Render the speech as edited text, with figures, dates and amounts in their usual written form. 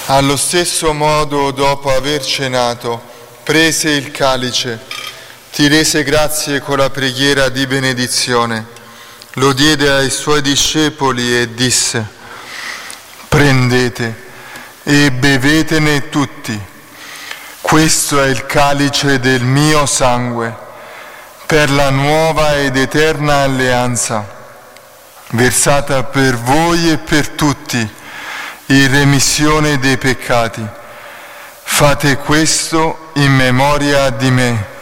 Allo stesso modo, dopo aver cenato, prese il calice, ti rese grazie con la preghiera di benedizione, lo diede ai suoi discepoli e disse: prendete e bevetene tutti, questo è il calice del mio sangue, per la nuova ed eterna alleanza, versata per voi e per tutti, in remissione dei peccati. Fate questo in memoria di me.